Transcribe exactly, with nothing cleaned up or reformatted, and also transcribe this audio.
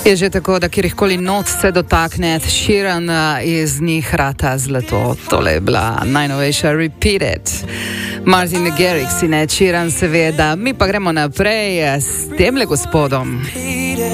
Je že tako, da kjerkoli not se dotakne, Sheeran iz njih rata zlato. Tole je bila najnovejša Repeated. Martin Garrix in Ed Sheeran seveda. Mi pa gremo naprej s temle gospodom.